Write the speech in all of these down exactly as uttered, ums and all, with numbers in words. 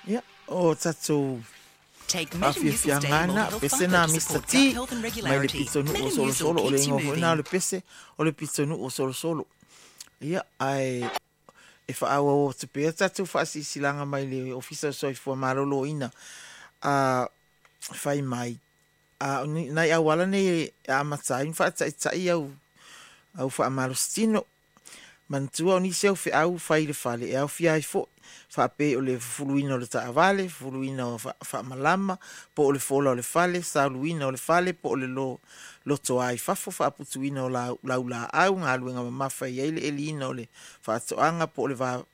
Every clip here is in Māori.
Ia, o tatou Take awhiawhia Metamucil ngana, Stable pese Fiber na to mister support gut T, health and mai le regularity. pitonu o solo Metamucil solo, o le keeps you ngofo ina o moving. le pese, o le pitonu o solo solo. Ia, ai, e wha awa o te pēr tatou whaasisilanga mai le ofisa soifua marolo ina, a whai mai. A nai awala nei a matai, wha tai tai au, au wha amarostino. Mantua o nisi au whi au whai le whale, e au whi ai fo, wha pe o le fuluina o le taavale, fuluina o wha malama, po o le fola o le whale, sauluina o le whale, po o le lo, loto ai fafo, wha putuina o lau lau la au, ngā luenga mamafa i eile elina o le wha atoanga, po o le wha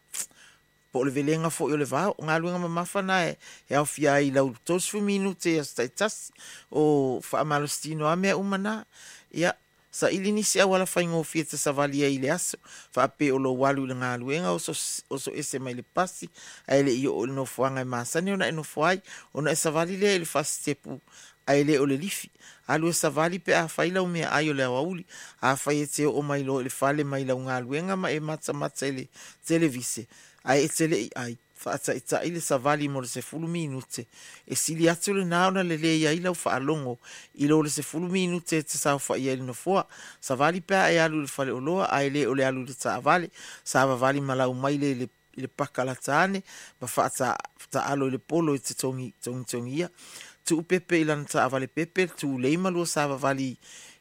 po le velenga fo yo le va nga luenga mamafa na e e au fia i lau tos fu minute e sta tas o fa malostino a me umana ia sa ilini se wala fa ngo fia te savali e ile aso fa pe o lo walu nga luenga o so o so ese mai le pasi ai le yo no fuanga masani ona no fuai ona savali le le fa stepu ai le o le lifi alu savali pe a faila o me ai o le auli a fai te o mai lo le fale mai la nga luenga ma e matsa matsa le televise ai etele ai fata ita ile savali mo se fulu minute e sili atu le nauna le le ia ila fa longo ilo le se fulu minute te sa fa ia no fo savali pa e alu le fale olo ai le o le alu le savali sava vali malau mai le le le pakala tane ba fata ta alo le polo te tongi tongi tongi ia tu pepe ila ta vale pepe tu le malu sava vali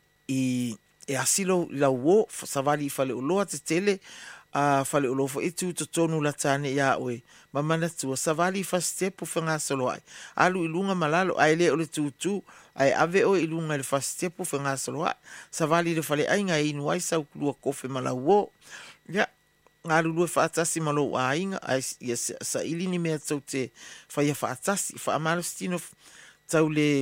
i e asilo la wo savali fale olo te tele a fale o lofo e tu to tonu la tane ya oe mamana tu savali fa step fenga solo ai alu ilunga malalo ai le o le tu tu ai ave o ilunga le fa step fenga solo ai savali le fale ai ngai inu ai sau kulua kofe malawo ya ngalu lu fa atasi malo ai nga ai yes sa ilini me tso te fa ya fa atasi fa amalostino tau le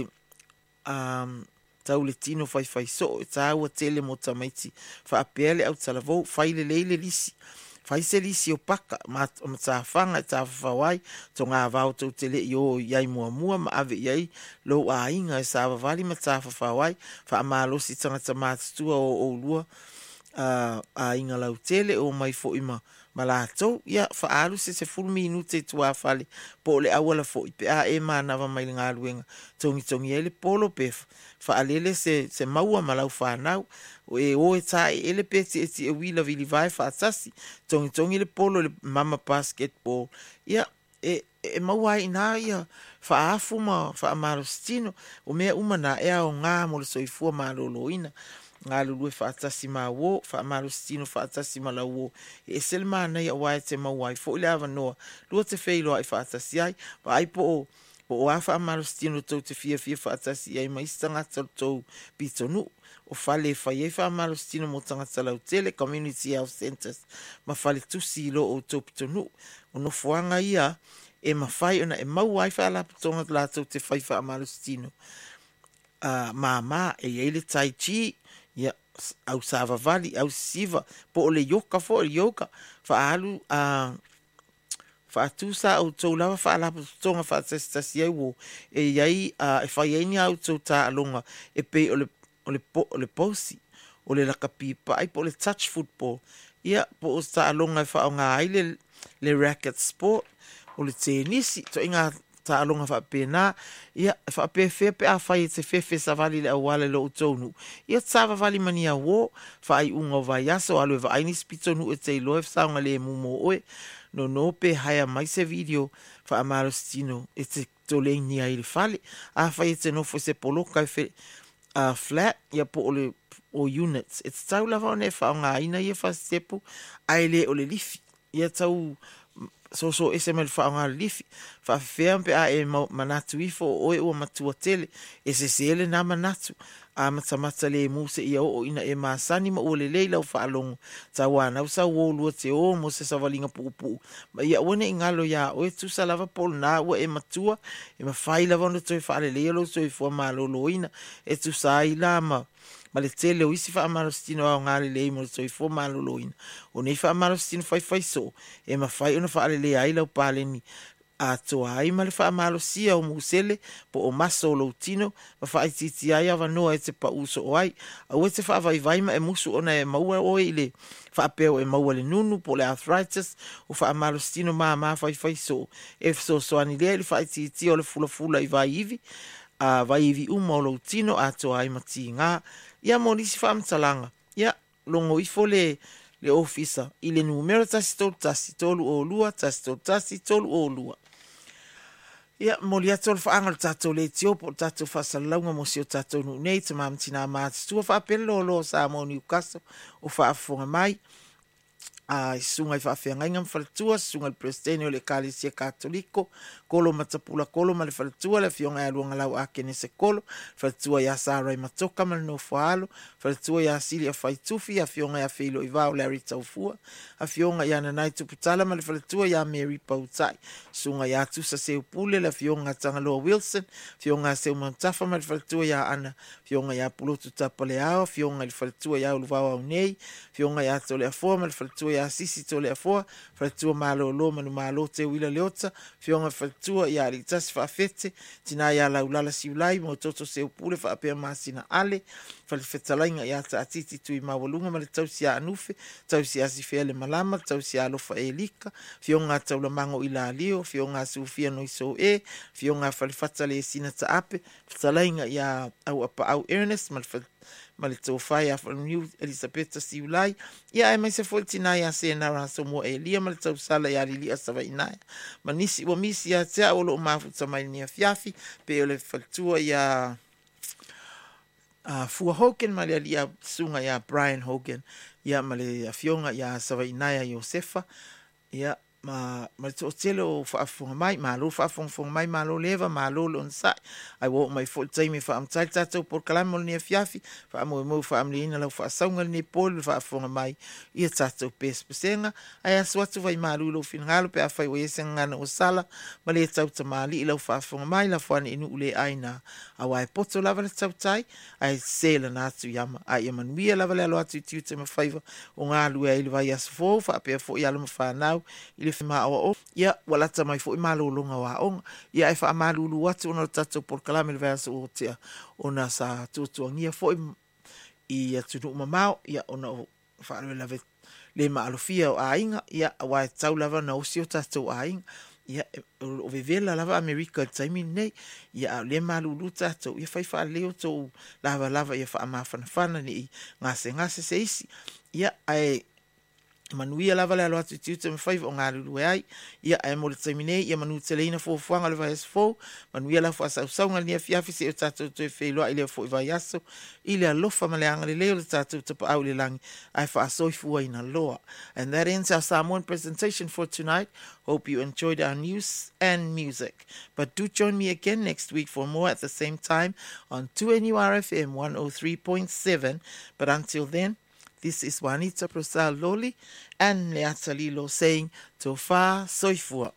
um tau le tino fai fai so tau a tele mo tamaiti fa apele au talavo fai le leile lisi fai se lisi o paka ma o ta fanga ta fawai to nga vau to tele yo yai mo mua ma ave yai lo a inga sa vali ma ta fawai fa amalo si tanga tama tu o o lua a a inga lau tele o mai fo ima malato ya fa alu se se full minute tu a fale po le awala fo pe a e mana va mai nga luenga tongi tongi ele polo pe fa alele se se maua malau fa nau o e o e tai ele pe ti e wila vili vai fa sasi tongi tongi le polo le mama basketball ya e e maua ina ya fa afuma fa amarostino o me umana e o nga mo le soifua malolo ina ngā lulu e whaatasi mā wō, wha marustino whaatasi ma lau wō. E sel mā nei a wai te mauai, fo ile awa noa, lua te wheiloa i whaatasi ai, pa ai po o, po o a wha marustino tau te fia fia whaatasi ai, ma istanga tau tau pitonu, o whale whai e wha marustino mo tangata lau tele, Community Health Centers, ma whale tusi lo o tau pitonu, o no fuanga ia, e ma whai ona e mauai wha ala putonga la tau te whai wha marustino. Uh, mā mā, e eile tai chi, ya au sava vali au siva po le yoka fo le yoka fa alu a fa tu sa au to lava fa la tonga fa testa sia wo e yai a e fa yeni au to ta longa e pe o le o le po o le posi o le la kapipa ai po le touch football ia po o sta longa fa nga ai le le racket sport o le tenisi to inga ta longa fa pena ia fa pe fe pe a fa se fe fe sa vali le wale lo tonu ia sa va vali mania wo fa ai unga va ya so alo va ai ni spitonu e te lo fa nga le mu mo oe no no pe haya mai se video fa amarostino e te to le ni ai le fale a fa te no fo se polo ka fe a flat ia po le o units it's tau la va ne fa nga ina ia fa stepu ai le o le lifi ia tau so so ese mel fa nga lifi fa fe pe a e manatu ifo o e o matua tele ese sele na manatu a matsamata le mu se ia o ina e masani ma o le leila o fa long ta wana usa wo lu te o mo se savalinga pu pu ma ia one ingalo ya o e tu salava pol na o e matua e ma faila vono to fa le leilo so i fo ma lo loina e tu sai la ma ma le tele o isi fa amarostino a ngale le mo so i fo maloloina o nei fa amarostino fai fai so e ma fai ona fa le le ai lau pale ni a toa ai ma le whaamalosia o musele po o maso lo tino ma whaititi ai awa noa e te pa uso o ai a ue te whaavai ma e musu ona e maua o e le whaapeo e maua le nunu po le arthritis o whaamalostino maa maa whai whai so e so so ani le le whaititi o le fula fula i vai ivi a vai ivi uma o lo tino a toa ai mati ngā ia mo nisi whaamtalanga ia longo ifo le le ofisa i le numero tasi tolu tasi tolu o lua tasi tolu tasi tolu o lua. Ia moli atu le whaanga le tatou le tio po le tatou whasalaunga mo si o tatou nu nei te mamtina mātua whaapelo lo sa mo Newcastle o whaafonga mai a sunga i whaafeangainga mwhalatua sunga le presidente o le Kalesia Katoliko kolo matapula kolo ma le whalatua le fionga e aluanga lau a kene se kolo whalatua ia Sarai Matoka ma le no whaalo whalatua ia Silia Faitufi a fionga ia Filo Ivao Larry Taufua a fionga ia Nanai Tuputala ma le whalatua ia Mary Pautai sunga ia Tusa Seupule le fionga Tangaloa Wilson fionga Seu Mantafa ma le whalatua ia Ana fionga ia Pulotu Tapaleao fionga le whalatua ia Uluvao Aunei fionga ia Tole Afoa ma le whalatua ia Sisi Tole Afoa whalatua malo lo manu malo te wila leota fionga whalatua ia Ritasi Whaafete tina ia Laulala Siulai mo toto Seupule whaapea masina ale whalifetalainga ia ta atiti tui mawalunga ma le tausi a anufe tausi a sifea le malama tausi a alofa e lika fionga taula mango ila alio fionga sufia no iso e fionga whalifatale e sina ta ape whetalainga ia au apa au Ernest ma le ma le tōwhai a whanuniu Elisabeta Siulai ia e mai se wholtina ia se nara so mo e lia ma le tausala ia lili a sawa inaia ma nisi wa misi ia tea o loo mafuta mai nia fiafi pe o le whaltua ia Uh, Fua Hogan ma le lia sunga ia Brian Hogan ia ma le fionga ia sawa inaya Josefa ia ma ma to telo fa fonga mai ma lo fa fonga fonga mai ma lo leva ma lo lo nsa ai wo mai full time fa am tsai tsato por kalamo ni fiafi fa mo mo fa am lina lo fa saunga ni pol fa fonga mai ia tsato pes pesenga ai aswatu vai ma lo finalo pe fa we senga no sala ma le tsauta mali lo fa fonga mai la fa ni ule aina awai poto lava le tsautai ai sela na tu yama ai man mia lava le lo atu tu te ma faiva o nga lu ai vai as fo fa pe fo ia lo fa nau ile ma o ia wala ta mai fo ma lo longa wa on ia e fa ma lu lu atu no tato por kalame le verso o tia ona sa tu tu ngia fo i atu no mamao ia ona fa le lave le ma alofia o ainga ia wa tau lava na o si o tato ainga ia o vevela lava America taimi nei ia le malulu tato ia fai fa leo to lava lava ia fa ma fana fana ni ngase ngase se isi ia ai manuia lava le alo atu tiuta me fai o ngā lulu ai ia ai mo le taimi nei ia manu te leina fo fuanga le vai as fo manuia la fo asau saunga ni a fiafi se o tato to e whailoa i le fo i vai aso i le alofa ma le anga le leo le tato tapa au le langi ai fa asoi fua ina loa. And that ends our Samoan presentation for tonight. Hope you enjoyed our news and music. But do join me again next week for more at the same time on two N U R F M one oh three point seven. But until then, this is Juanita Prosal Loli and Leata Lilo saying, Tofa Soifua.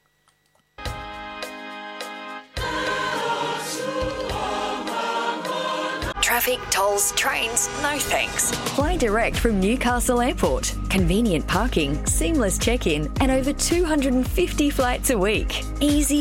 Traffic, tolls, trains, no thanks. Fly direct from Newcastle Airport. Convenient parking, seamless check-in, and over two hundred fifty flights a week. Easy